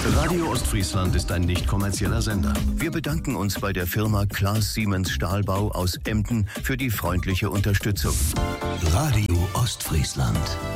Radio Ostfriesland ist ein nicht kommerzieller Sender. Wir bedanken uns bei der Firma Klaas Siemens Stahlbau aus Emden für die freundliche Unterstützung. Radio Ostfriesland.